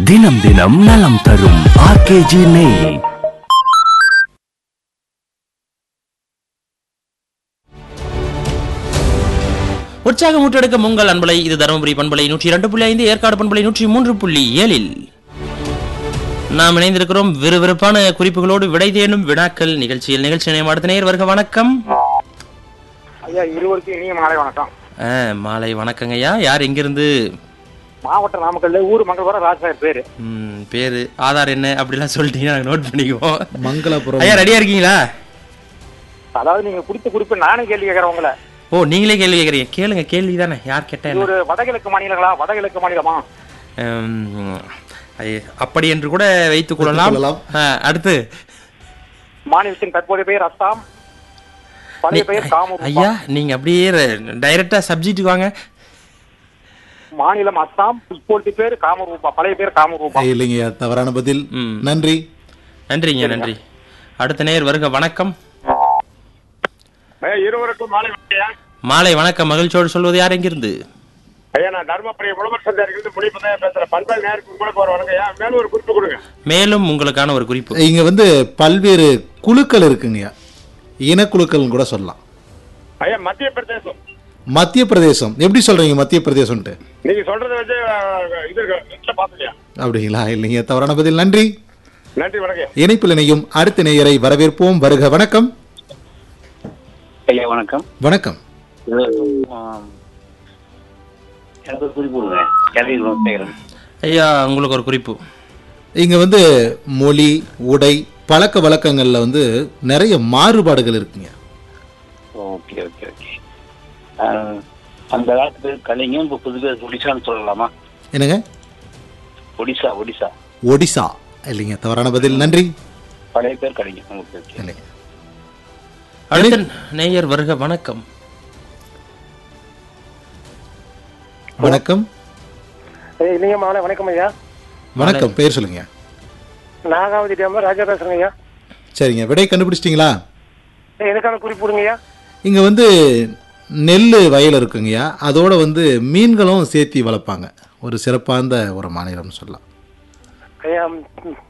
தினம் தினம் நலம் தரும் ஆர்கேஜி நெய். உற்சாகம் ஊற்றெடுக்கும் உங்கள் அன்பலை. இது தருமபுரி பண்பலை 102.5, ஏற்காடு பண்பலை 103.7. நாம் இணைந்திருக்கிறோம் விறுவிறுப்பான குறிப்புகளோடு விடை தேடும் வினாக்கள் நிகழ்ச்சியில். நிகழ்ச்சி அடுத்த நேயர் வருக. வணக்கம் ஐயா, இருவருக்கும் இனிய மாலை வணக்கம். மாலை வணக்கங்க ஐயா. யார் எங்கிருந்து? மாவட்ட நாமக்கல்ல, ஊர் மங்களபுரம், ராஜசாகர் பேரு. பேரு ஆதார் என்ன அப்படிலாம் சொல்லிட்டீங்கன்னா நாங்கள் நோட் பண்ணிக்குவோம். மங்களபுரம். ஐயா ரெடியா இருக்கீங்களா? அதாவது நீங்க குடித்த குறிப்பு நானே கேள்வி கேட்கறேன் உங்களை. ஓ, நீங்களே கேள்வி கேட்கறீங்க. கேளுங்க, கேள்வி தானே. யார் கேட்டேன்? ஒரு வடகிழக்கு மாநிலங்களா, வடகிழக்கு மாநிலமா? அப்படி என்று கூட வைத்துக் கொள்ளலாம். அடுத்து, மாநிலத்தின் தற்போதைய பெயர் அஸ்ஸாம், பழைய பெயர் காமரூப். ஐயா நீங்க அப்படியே டைரக்டா சப்ஜெக்ட் வாங்க. மாநிலம் அஸ்ஸாம், இப்போதைய பேர் காமரூபா, பழைய பேர் காமரூபா. இல்லைங்க, தவறான பதில். நன்றி. நன்றிங்க, நன்றி. அடுத்த நேயர் வருக. வணக்கம். இருவருக்கும் மாலை வணக்கம். மாலை வணக்கம். மகிழ்ச்சியோடு சொல்வது யார் எங்கிருந்து? ஐயா, நான் தர்மபுரி உழவர் சந்தையிலிருந்து முடிப்பதான் பேசுறேன். பல்வேறு நேருக்கு உங்களுக்கு ஒரு வணக்கம். மேலும் ஒரு குறிப்பு கொடுங்க. மேலும் உங்களுக்கான ஒரு குறிப்பு. இங்க பல்வேறு குழுக்கள் இருக்குங்க, இனக்குழுக்கள் கூட சொல்லலாம். ஐயா, மத்திய பிரதேசம். மத்திய பிரதேசம் எப்படி சொல்றீங்க? மத்திய பிரதேசம் நீங்க சொல்றதை வச்சு இது பாத்துக்கியா? அப்படிங்களா? இல்லைங்க, தவறான பதில். நன்றி. நன்றி, வணக்கம். இணைப்பில் இணையும் அடுத்த நேயரை வரவேற்போம். வருக. வணக்கம். ஐயா வணக்கம். வணக்கம். எனக்கு ஒரு குறிப்பு கொடுங்க. ஐயா உங்களுக்கு ஒரு குறிப்பு. இங்க மொழி, உடை, பழக்க வழக்கங்கள்ல நிறைய மாறுபாடுகள் இருக்குங்க. Okay okay okay. அந்த காலத்து பேர் கலிங்கம், இப்போ புது பேர் ஒடிசான்னு சொல்லலாமா? என்னங்க? ஒடிசா. ஒடிசா. ஒடிசா. இல்லைங்க, தவறான பதில். நன்றி. பழைய பேர் கலிங்கம். இல்லைங்க. அடுத்த நேயர் வருக. வணக்கம். வணக்கம். நீங்க மாலை வணக்கம் ஐயா. வணக்கம். பேர் சொல்லுங்க. நாகாவதி டேம் ராஜா பேசுறேங்க ஐயா. சரிங்க, விடை கண்டுபிடிச்சிட்டீங்களா? எதுக்கான குறிப்பு கொடுங்க ஐயா. இங்க நெல் வயல் இருக்குங்கய்யா, அதோட மீன்களும் சேர்த்தி வளர்ப்பாங்க. ஒரு சிறப்பான ஒரு மாநிலம் சொல்லலாம் ஐயா.